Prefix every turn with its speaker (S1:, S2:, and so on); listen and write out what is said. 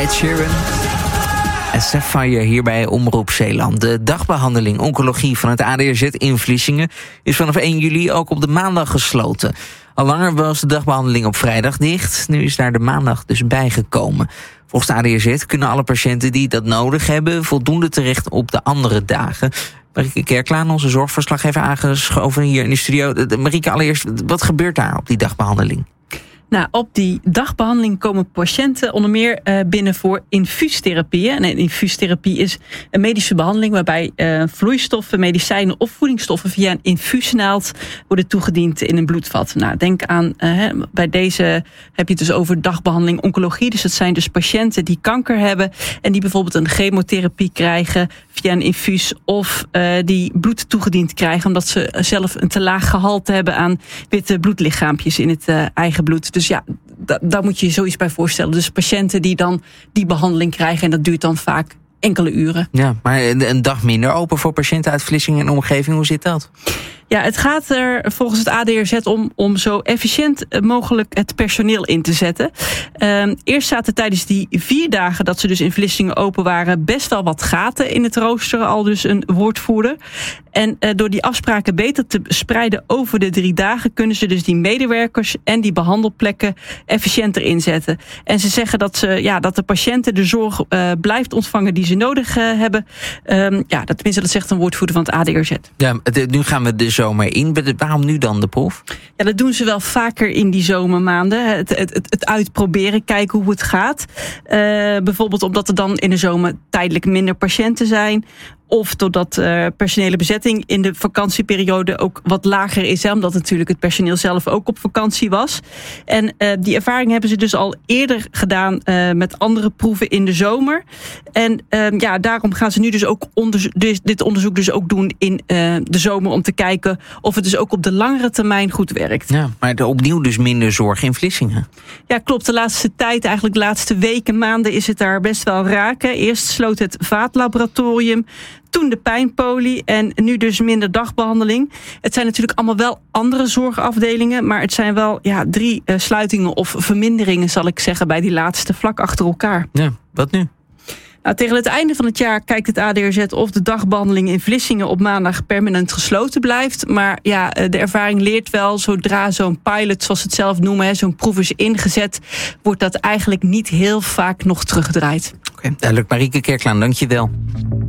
S1: Ed Sheeran en Sapphire hier bij Omroep Zeeland. De dagbehandeling oncologie van het ADRZ in Vlissingen is vanaf 1 juli ook op de maandag gesloten. Al langer was de dagbehandeling op vrijdag dicht. Nu is daar de maandag dus bijgekomen. Volgens de ADRZ kunnen alle patiënten die dat nodig hebben voldoende terecht op de andere dagen. Marieke Kerklaan, onze zorgverslaggever, aangeschoven hier in de studio. Marieke, allereerst, wat gebeurt daar op die dagbehandeling?
S2: Nou, op die dagbehandeling komen patiënten onder meer binnen voor infuustherapieën. En een infuustherapie is een medische behandeling waarbij vloeistoffen, medicijnen of voedingsstoffen via een infuusnaald worden toegediend in een bloedvat. Nou, denk aan, bij deze heb je het dus over dagbehandeling oncologie. Dus dat zijn dus patiënten die kanker hebben en die bijvoorbeeld een chemotherapie krijgen via een infuus of die bloed toegediend krijgen omdat ze zelf een te laag gehalte hebben aan witte bloedlichaampjes in het eigen bloed. Dus ja, daar moet je je zoiets bij voorstellen. Dus patiënten die dan die behandeling krijgen en dat duurt dan vaak enkele uren. Ja,
S1: maar een dag minder open voor patiënten uit Vlissingen en omgeving, hoe zit dat?
S2: Ja, het gaat er volgens het ADRZ om zo efficiënt mogelijk het personeel in te zetten. Eerst zaten tijdens die 4 dagen dat ze dus in Vlissingen open waren best wel wat gaten in het rooster, al dus een woordvoerder. En door die afspraken beter te spreiden over de 3 dagen kunnen ze dus die medewerkers en die behandelplekken efficiënter inzetten. En ze zeggen dat de patiënten de zorg blijft ontvangen die ze nodig hebben. Tenminste, dat zegt een woordvoerder van het ADRZ.
S1: Ja, nu gaan we de zomer in. Waarom nu dan de proef?
S2: Ja, dat doen ze wel vaker in die zomermaanden. Het uitproberen, kijken hoe het gaat. Bijvoorbeeld omdat er dan in de zomer tijdelijk minder patiënten zijn. Of doordat personele bezetting in de vakantieperiode ook wat lager is. Omdat natuurlijk het personeel zelf ook op vakantie was. En die ervaring hebben ze dus al eerder gedaan met andere proeven in de zomer. En daarom gaan ze nu dus ook dit onderzoek dus ook doen in de zomer. Om te kijken of het dus ook op de langere termijn goed werkt.
S1: Ja, maar opnieuw dus minder zorg in Vlissingen.
S2: Ja, klopt. De laatste tijd, eigenlijk de laatste weken, maanden is het daar best wel raak. Eerst sloot het vaatlaboratorium. Toen de pijnpolie en nu dus minder dagbehandeling. Het zijn natuurlijk allemaal wel andere zorgafdelingen, maar het zijn wel 3 sluitingen of verminderingen, zal ik zeggen, bij die laatste vlak achter elkaar.
S1: Ja, wat nu?
S2: Nou, tegen het einde van het jaar kijkt het ADRZ of de dagbehandeling in Vlissingen op maandag permanent gesloten blijft. Maar ja, de ervaring leert wel, zodra zo'n pilot, zoals ze het zelf noemen, zo'n proef is ingezet, wordt dat eigenlijk niet heel vaak nog teruggedraaid.
S1: Oké, duidelijk. Marieke Kerklaan, dank je wel.